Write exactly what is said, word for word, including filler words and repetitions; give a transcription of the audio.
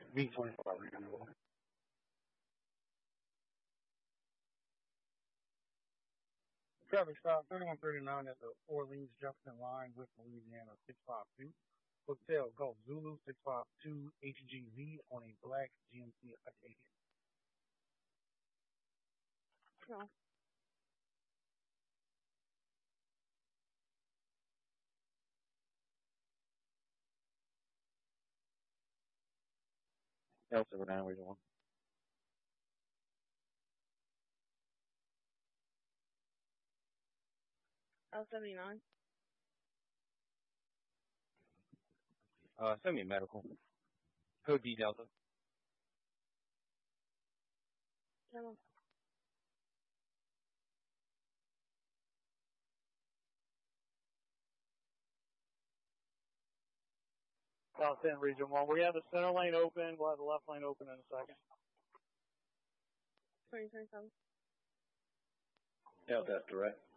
V twenty-five renewal. Traffic stop thirty-one thirty-nine at the Orleans Junction line with Louisiana six five two. Hotel Gulf Zulu six five two H G V on a black G M C Acadia. No. L seventy-nine, region one. L seventy-nine. Uh, send me a medical. Code D Delta. Come on. South End, Region one. We have the center lane open. We'll have the left lane open in a second. twenty twenty-seven. Delta, that's direct.